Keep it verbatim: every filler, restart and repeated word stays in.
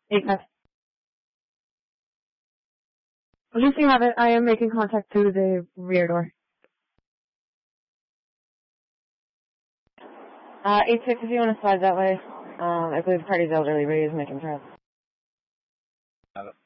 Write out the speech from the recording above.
eight five. Police, you have it. I am making contact to the rear door. Uh, eight six, if you want to slide that way. Um, I believe the party's elderly, but he is making threats. Got it.